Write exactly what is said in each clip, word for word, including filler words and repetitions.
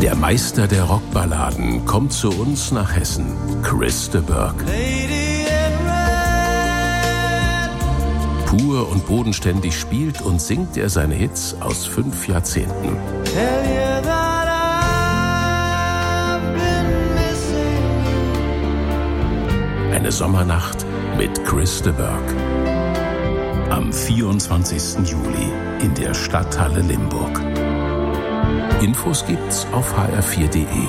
Der Meister der Rockballaden kommt zu uns nach Hessen, Chris de Burgh. Pur und bodenständig spielt und singt er seine Hits aus fünf Jahrzehnten. Eine Sommernacht mit Chris de Burgh. Am vierundzwanzigsten Juli in der Stadthalle Limburg. Infos gibt's auf h r vier punkt d e.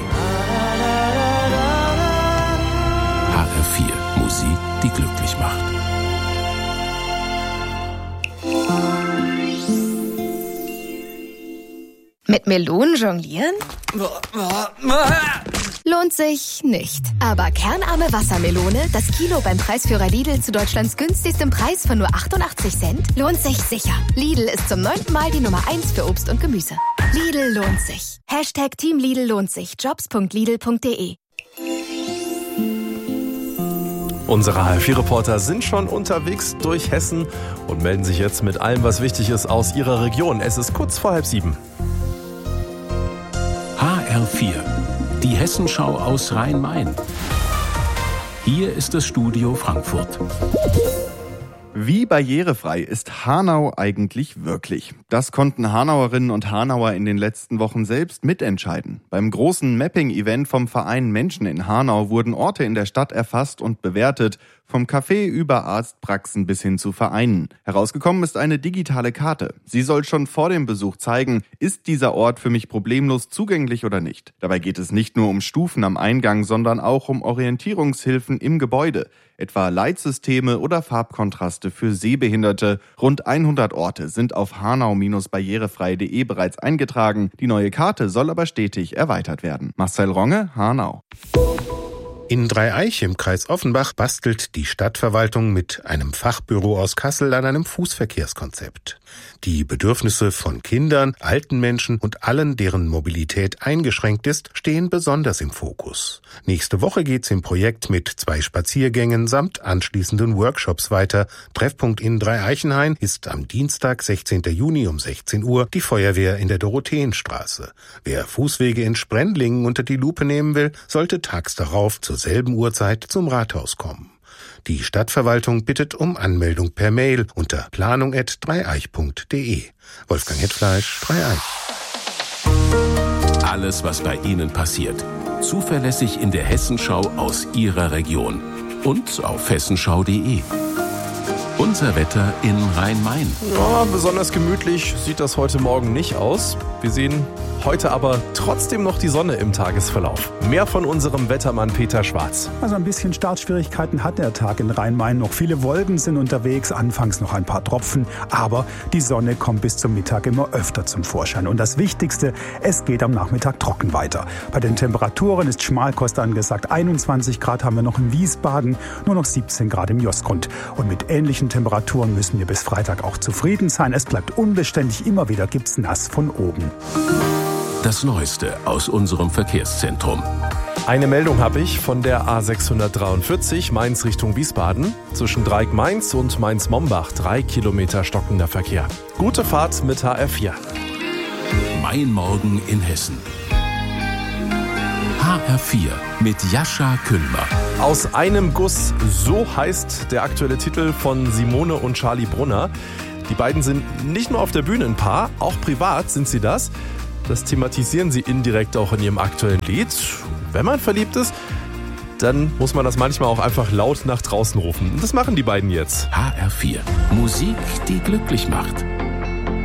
H R vier, Musik, die glücklich macht. Mit Melonen jonglieren? Lohnt sich nicht. Aber kernarme Wassermelone, das Kilo beim Preisführer Lidl zu Deutschlands günstigstem Preis von nur achtundachtzig Cent, lohnt sich sicher. Lidl ist zum neunten Mal die Nummer eins für Obst und Gemüse. Lidl lohnt sich. Hashtag Team Lidl lohnt sich. jobs punkt lidl punkt de. Unsere H R vier Reporter sind schon unterwegs durch Hessen und melden sich jetzt mit allem, was wichtig ist aus ihrer Region. Es ist kurz vor halb sieben. H R vier, die Hessenschau aus Rhein-Main. Hier ist das Studio Frankfurt. Wie barrierefrei ist Hanau eigentlich wirklich? Das konnten Hanauerinnen und Hanauer in den letzten Wochen selbst mitentscheiden. Beim großen Mapping-Event vom Verein Menschen in Hanau wurden Orte in der Stadt erfasst und bewertet, vom Café über Arztpraxen bis hin zu Vereinen. Herausgekommen ist eine digitale Karte. Sie soll schon vor dem Besuch zeigen, ist dieser Ort für mich problemlos zugänglich oder nicht. Dabei geht es nicht nur um Stufen am Eingang, sondern auch um Orientierungshilfen im Gebäude, etwa Leitsysteme oder Farbkontraste für Sehbehinderte. Rund hundert Orte sind auf hanau Bindestrich barrierefrei punkt de bereits eingetragen. Die neue Karte soll aber stetig erweitert werden. Marcel Ronge, Hanau. In Dreieich im Kreis Offenbach bastelt die Stadtverwaltung mit einem Fachbüro aus Kassel an einem Fußverkehrskonzept. Die Bedürfnisse von Kindern, alten Menschen und allen, deren Mobilität eingeschränkt ist, stehen besonders im Fokus. Nächste Woche geht's im Projekt mit zwei Spaziergängen samt anschließenden Workshops weiter. Treffpunkt in Dreieichenhain ist am Dienstag, sechzehnten Juni um sechzehn Uhr die Feuerwehr in der Dorotheenstraße. Wer Fußwege in Sprendlingen unter die Lupe nehmen will, sollte tags darauf zur selben Uhrzeit zum Rathaus kommen. Die Stadtverwaltung bittet um Anmeldung per Mail unter planung at dreieich punkt de. Wolfgang Hetfleisch, Dreieich. Alles, was bei Ihnen passiert, zuverlässig in der Hessenschau aus Ihrer Region und auf hessenschau punkt de. Unser Wetter in Rhein-Main. Ja, besonders gemütlich sieht das heute Morgen nicht aus. Wir sehen heute aber trotzdem noch die Sonne im Tagesverlauf. Mehr von unserem Wettermann Peter Schwarz. Also ein bisschen Startschwierigkeiten hat der Tag in Rhein-Main noch. Viele Wolken sind unterwegs, anfangs noch ein paar Tropfen, aber die Sonne kommt bis zum Mittag immer öfter zum Vorschein. Und das Wichtigste, es geht am Nachmittag trocken weiter. Bei den Temperaturen ist Schmalkost angesagt. einundzwanzig Grad haben wir noch in Wiesbaden, nur noch siebzehn Grad im Josgrund. Und mit ähnlichen Temperaturen müssen wir bis Freitag auch zufrieden sein. Es bleibt unbeständig, immer wieder gibt's nass von oben. Das Neueste aus unserem Verkehrszentrum. Eine Meldung habe ich von der A sechshundertdreiundvierzig Mainz Richtung Wiesbaden. Zwischen Dreieck-Mainz und Mainz-Mombach drei Kilometer stockender Verkehr. Gute Fahrt mit H R vier. Mein Morgen in Hessen. H R vier mit Jascha Küllmer. Aus einem Guss, so heißt der aktuelle Titel von Simone und Charlie Brunner. Die beiden sind nicht nur auf der Bühne ein Paar, auch privat sind sie das. Das thematisieren sie indirekt auch in ihrem aktuellen Lied. Wenn man verliebt ist, dann muss man das manchmal auch einfach laut nach draußen rufen. Und das machen die beiden jetzt. H R vier. Musik, die glücklich macht.